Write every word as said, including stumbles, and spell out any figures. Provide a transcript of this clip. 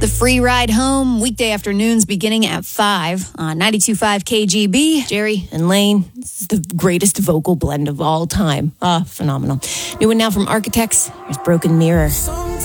The free ride home, weekday afternoons beginning at five on ninety-two point five K G B. Jerry and Lane, this is the greatest vocal blend of all time. Ah, phenomenal. New one now from Architects. Here's Broken Mirror.